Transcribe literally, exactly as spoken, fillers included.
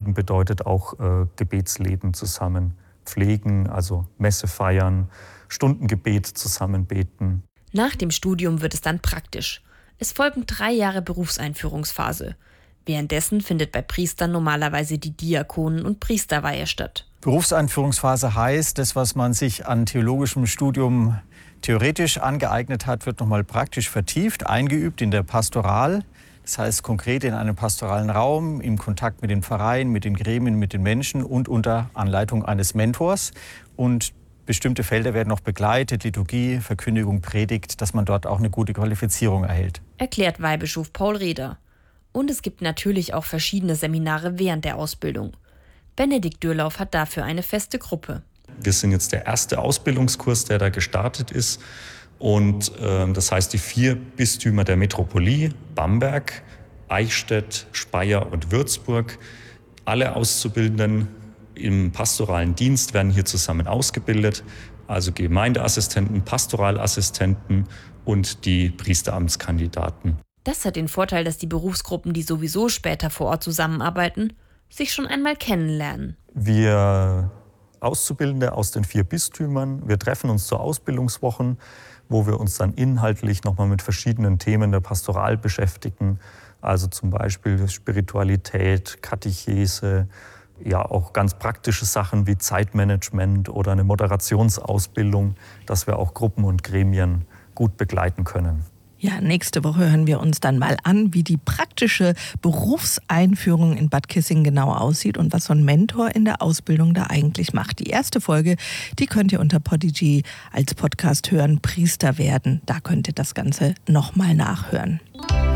Anliegen bedeutet auch äh, Gebetsleben zusammen pflegen, also Messe feiern, Stundengebet zusammen beten. Nach dem Studium wird es dann praktisch. Es folgen drei Jahre Berufseinführungsphase. Währenddessen findet bei Priestern normalerweise die Diakonen- und Priesterweihe statt. Berufseinführungsphase heißt, das, was man sich an theologischem Studium theoretisch angeeignet hat, wird nochmal praktisch vertieft, eingeübt in der Pastoral. Das heißt konkret in einem pastoralen Raum, im Kontakt mit den Pfarreien, mit den Gremien, mit den Menschen und unter Anleitung eines Mentors. Und bestimmte Felder werden noch begleitet, Liturgie, Verkündigung, Predigt, dass man dort auch eine gute Qualifizierung erhält. Erklärt Weihbischof Paul Reder. Und es gibt natürlich auch verschiedene Seminare während der Ausbildung. Benedikt Dürlauf hat dafür eine feste Gruppe. Wir sind jetzt der erste Ausbildungskurs, der da gestartet ist. Und äh, das heißt, die vier Bistümer der Metropolie, Bamberg, Eichstätt, Speyer und Würzburg, alle Auszubildenden im pastoralen Dienst werden hier zusammen ausgebildet. Also Gemeindeassistenten, Pastoralassistenten und die Priesteramtskandidaten. Das hat den Vorteil, dass die Berufsgruppen, die sowieso später vor Ort zusammenarbeiten, sich schon einmal kennenlernen. Wir Auszubildende aus den vier Bistümern, wir treffen uns zu Ausbildungswochen, wo wir uns dann inhaltlich nochmal mit verschiedenen Themen der Pastoral beschäftigen. Also zum Beispiel Spiritualität, Katechese, ja auch ganz praktische Sachen wie Zeitmanagement oder eine Moderationsausbildung, dass wir auch Gruppen und Gremien gut begleiten können. Ja, nächste Woche hören wir uns dann mal an, wie die praktische Berufseinführung in Bad Kissing genau aussieht und was so ein Mentor in der Ausbildung da eigentlich macht. Die erste Folge, die könnt ihr unter Podigy als Podcast hören, Priester werden. Da könnt ihr das Ganze nochmal nachhören.